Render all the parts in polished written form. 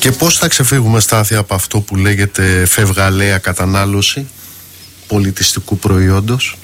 Και πώς θα ξεφύγουμε, Στάθη, από αυτό που λέγεται φευγαλαία κατανάλωση πολιτιστικού προϊόντος?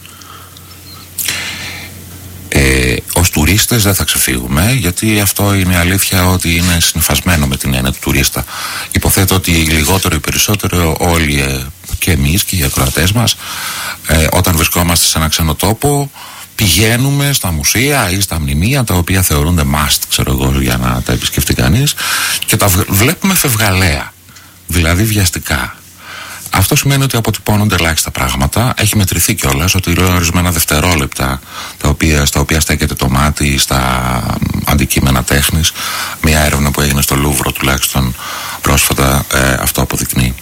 Ως τουρίστες δεν θα ξεφύγουμε, γιατί αυτό είναι αλήθεια ότι είναι συνυφασμένο με την έννοια του τουρίστα. Υποθέτω ότι λιγότερο ή περισσότερο όλοι και εμείς και οι ακροατές μας, όταν βρισκόμαστε σε ένα ξένο τόπο, πηγαίνουμε στα μουσεία ή στα μνημεία, τα οποία θεωρούνται must, ξέρω εγώ, για να τα επισκεφτεί κανείς, και τα βλέπουμε φευγαλαία, δηλαδή βιαστικά. Αυτό σημαίνει ότι αποτυπώνονται ελάχιστα πράγματα. Έχει μετρηθεί κιόλας ότι ορισμένα δευτερόλεπτα στα οποία στέκεται το μάτι στα αντικείμενα τέχνης, μια έρευνα που έγινε στο Λούβρο τουλάχιστον πρόσφατα, αυτό αποδεικνύει.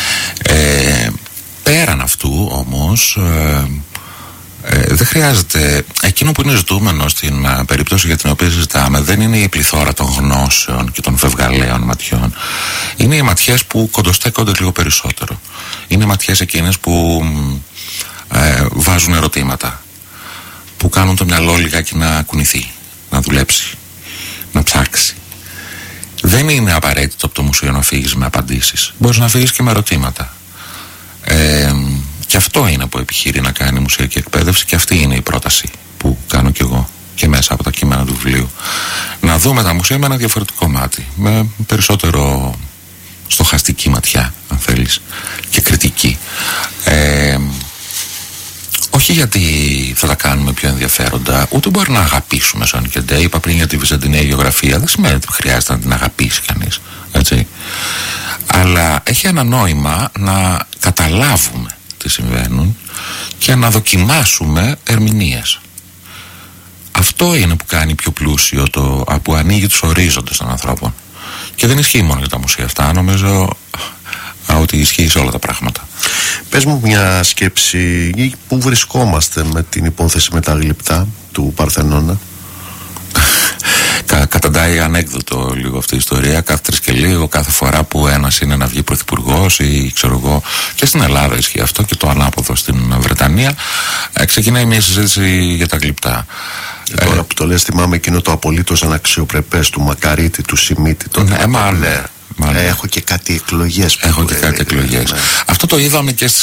Πέραν αυτού όμως, δεν χρειάζεται. Εκείνο που είναι ζητούμενο στην περίπτωση για την οποία συζητάμε δεν είναι η πληθώρα των γνώσεων και των φευγαλαίων ματιών. Είναι οι ματιές που κοντοστέκονται λίγο περισσότερο. Είναι οι ματιές εκείνες που βάζουν ερωτήματα, που κάνουν το μυαλό λιγάκι να κουνηθεί, να δουλέψει, να ψάξει. Δεν είναι απαραίτητο από το μουσείο να φύγεις με απαντήσεις. Μπορείς να φύγεις και με ερωτήματα. Και αυτό είναι που επιχειρεί να κάνει η μουσιακή εκπαίδευση, και αυτή είναι η πρόταση που κάνω κι εγώ και μέσα από τα κείμενα του βιβλίου. Να δούμε τα μουσεία με ένα διαφορετικό μάτι, με περισσότερο στοχαστική ματιά, αν θέλεις, και κριτική. Όχι γιατί θα τα κάνουμε πιο ενδιαφέροντα, ούτε μπορεί να αγαπήσουμε σαν και ντε. Είπα πριν για τη βυζαντινή γεωγραφία, δεν σημαίνει ότι χρειάζεται να την αγαπήσει κανείς, έτσι. Αλλά έχει ένα νόημα να καταλάβουμε τι συμβαίνουν και να δοκιμάσουμε ερμηνείες. Αυτό είναι που κάνει πιο πλούσιο, που ανοίγει τους ορίζοντες των ανθρώπων. Και δεν ισχύει μόνο για τα μουσεία αυτά, νομίζω ότι ισχύει σε όλα τα πράγματα. Πες μου μια σκέψη, πού βρισκόμαστε με την υπόθεση με τα γλυπτά του Παρθενώνα? Καταντάει ανέκδοτο λίγο αυτή η ιστορία. Κάθε τρεις και λίγο, κάθε φορά που ένας είναι να βγει πρωθυπουργός ή ξέρω εγώ, και στην Ελλάδα ισχύει αυτό και το ανάποδο στην Βρετανία, ξεκινάει μια συζήτηση για τα γλυπτά. Τώρα που το λες, θυμάμαι εκείνο το απολύτως αναξιοπρεπές του Μακαρίτη, του Σιμίτη. Μάλλον. Έχω και κάτι εκλογές. Ναι. Αυτό το είδαμε και στις